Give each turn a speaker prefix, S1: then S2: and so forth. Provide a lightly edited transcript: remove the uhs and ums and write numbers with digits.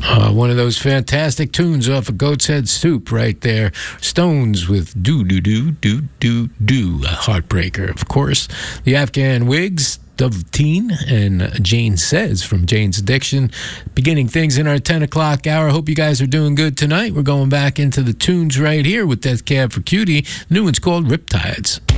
S1: One of those fantastic tunes off of Goat's Head Soup right there. Stones with Do Do Do Do Do Do, a heartbreaker, of course. The Afghan Wigs, Dove Teen, and Jane Says from Jane's Addiction. Beginning things in our 10 o'clock hour. Hope you guys are doing good tonight. We're going back into the tunes right here with Death Cab for Cutie. The new one's called Riptides.